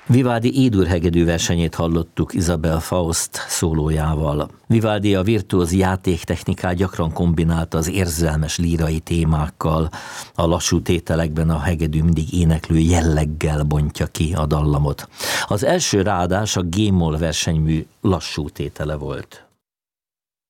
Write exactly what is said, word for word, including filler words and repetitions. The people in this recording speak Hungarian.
Vivaldi E-dur hegedű versenyét hallottuk Isabel Faust szólójával. Vivaldi a virtuóz játéktechnikát gyakran kombinálta az érzelmes lírai témákkal. A lassú tételekben a hegedű mindig éneklő jelleggel bontja ki a dallamot. Az első ráadás a G-moll versenymű lassú tétele volt.